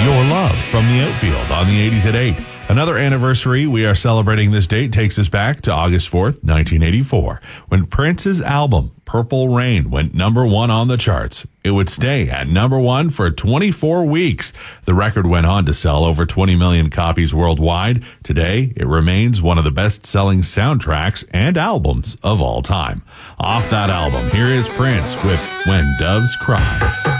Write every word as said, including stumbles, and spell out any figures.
Your Love from the Outfield on the eighties at eight. Another anniversary we are celebrating this date takes us back to August fourth, nineteen eighty-four, when Prince's album, Purple Rain, went number one on the charts. It would stay at number one for twenty-four weeks. The record went on to sell over twenty million copies worldwide. Today, it remains one of the best-selling soundtracks and albums of all time. Off that album, here is Prince with When Doves Cry.